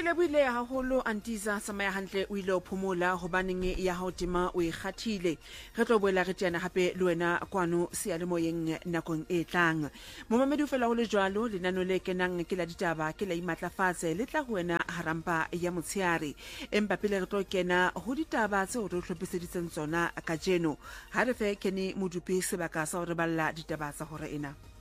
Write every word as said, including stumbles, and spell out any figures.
lebohile haholo Antiza Samaya hantle o ile o phomola hobaneng ya hao tima o ikgathile re tlo boela re tjena hape le wena kwano seyalemoyeng nakong e tlang momamedi o fela ho le jwalo lenano le kenang ke la ditaba ke la imatlafatse le tla ho wena harampa ya motsheare empa pele re tlo kena ho ditaba tse o re hlophiseditseng tsona ka jeno ha re fe kene modupi sebaka sa ho re balla ditaba tsa hore ena